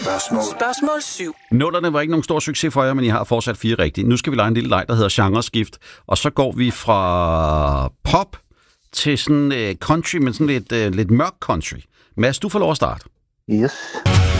Spørgsmål 7. Nullerne var ikke nogen stor succes for jer, men I har fortsat 4 rigtige. Nu skal vi lege en lille leg, der hedder genreskift. Og så går vi fra pop til sådan country, men sådan lidt mørk country. Mads, du får lov at starte. Yes.